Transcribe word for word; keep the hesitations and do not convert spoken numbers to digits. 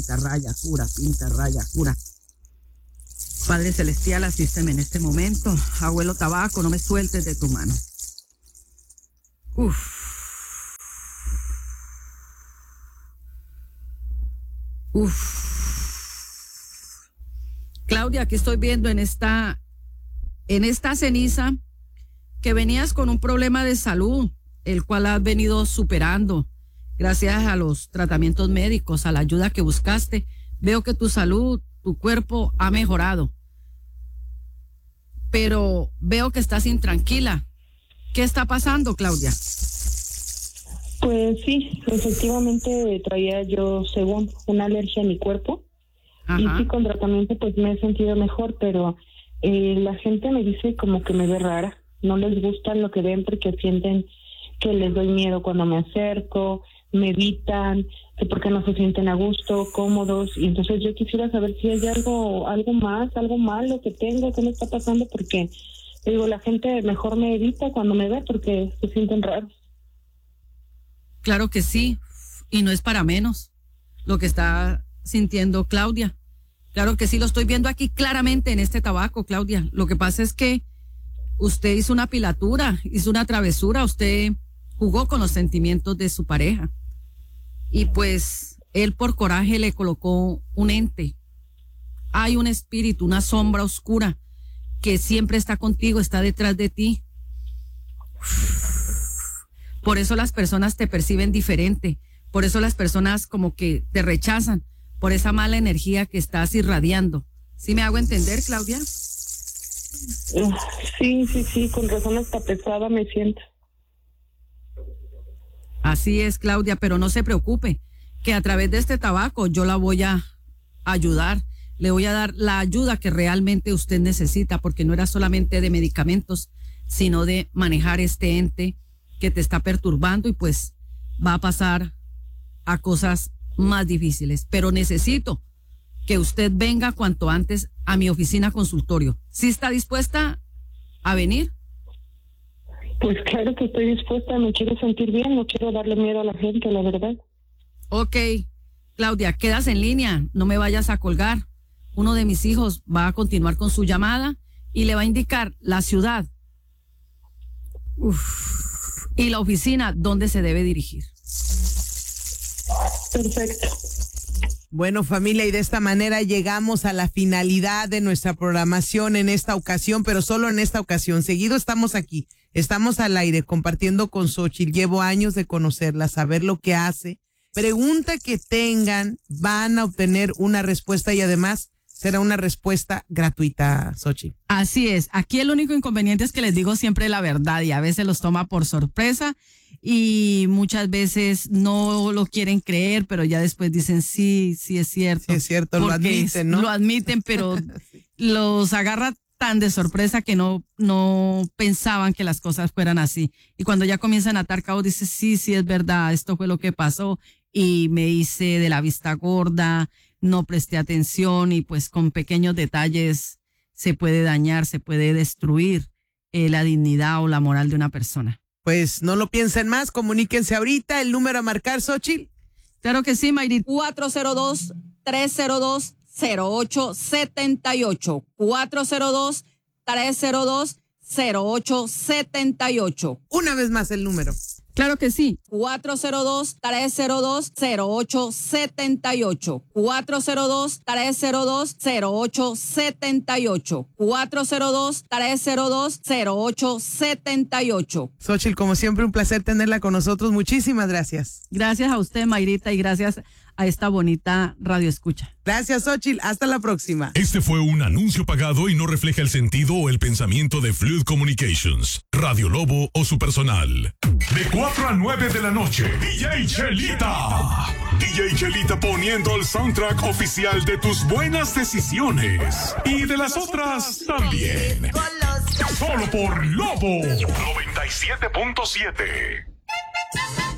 raya, cura, pinta, raya, cura. Padre Celestial, asísteme en este momento. Abuelo Tabaco, no me sueltes de tu mano. Uf. Uf. Claudia, aquí estoy viendo en esta, en esta ceniza que venías con un problema de salud, el cual has venido superando gracias a los tratamientos médicos, a la ayuda que buscaste. Veo que tu salud, tu cuerpo ha mejorado, pero veo que estás intranquila. ¿Qué está pasando, Claudia? Pues sí, efectivamente traía yo, según, una alergia en mi cuerpo. Ajá. Y sí, con tratamiento pues me he sentido mejor, pero eh, la gente me dice como que me ve rara. No les gusta lo que ven porque sienten que les doy miedo cuando me acerco, me evitan, que porque no se sienten a gusto, cómodos. Y entonces yo quisiera saber si hay algo, algo más, algo malo que tengo, qué me está pasando, porque digo, la gente mejor me evita cuando me ve porque se sienten raros. Claro que sí, y no es para menos lo que está sintiendo Claudia. Claro que sí, lo estoy viendo aquí claramente en este tabaco, Claudia. Lo que pasa es que usted hizo una pilatura, hizo una travesura, usted jugó con los sentimientos de su pareja. Y pues él por coraje le colocó un ente. Hay un espíritu, una sombra oscura que siempre está contigo, está detrás de ti. Por eso las personas te perciben diferente, por eso las personas como que te rechazan, por esa mala energía que estás irradiando. ¿Sí me hago entender, Claudia? Sí, sí, sí, con razón hasta pesada me siento. Así es, Claudia, pero no se preocupe, que a través de este tabaco yo la voy a ayudar, le voy a dar la ayuda que realmente usted necesita, porque no era solamente de medicamentos, sino de manejar este ente que te está perturbando y pues va a pasar a cosas más difíciles. Pero necesito que usted venga cuanto antes a mi oficina consultorio. ¿Sí está dispuesta a venir? Pues claro que estoy dispuesta, me quiero sentir bien, no quiero darle miedo a la gente, la verdad. Ok, Claudia, quedas en línea, no me vayas a colgar. Uno de mis hijos va a continuar con su llamada y le va a indicar la ciudad. Uf. Y la oficina donde se debe dirigir. Perfecto. Bueno, familia, y de esta manera llegamos a la finalidad de nuestra programación en esta ocasión, pero solo en esta ocasión. Seguido estamos aquí, estamos al aire compartiendo con Xóchitl. Llevo años de conocerla, saber lo que hace. Pregunta que tengan, van a obtener una respuesta y además será una respuesta gratuita, Xóchitl. Así es. Aquí el único inconveniente es que les digo siempre la verdad y a veces los toma por sorpresa y muchas veces no lo quieren creer, pero ya después dicen sí, sí es cierto. Sí es cierto, lo admiten, ¿no? Lo admiten, pero sí. Los agarra tan de sorpresa que no, no pensaban que las cosas fueran así. Y cuando ya comienzan a atar cabos, dicen sí, sí es verdad, esto fue lo que pasó y me hice de la vista gorda, no presté atención y pues con pequeños detalles se puede dañar, se puede destruir eh, la dignidad o la moral de una persona. Pues no lo piensen más, comuníquense ahorita, el número a marcar, Xóchitl. Claro que sí, Mayrit. cuatro cero dos, tres cero dos, cero ocho siete ocho. cuatro cero dos, tres cero dos, cero ocho siete ocho. Una vez más el número. Claro que sí. cuatro cero dos, tres cero dos, cero ocho siete ocho. cuatro cero dos, tres cero dos, cero ocho siete ocho. cuatro cero dos, tres cero dos, cero ocho siete ocho. Xóchitl, como siempre, un placer tenerla con nosotros. Muchísimas gracias. Gracias a usted, Mayrita, y gracias a esta bonita radio escucha. Gracias, Xóchitl. Hasta la próxima. Este fue un anuncio pagado y no refleja el sentido o el pensamiento de Fluid Communications, Radio Lobo o su personal. De cuatro a nueve de la noche, D J Chelita. D J Chelita poniendo el soundtrack oficial de tus buenas decisiones. Y de las otras también. Solo por Lobo noventa y siete punto siete.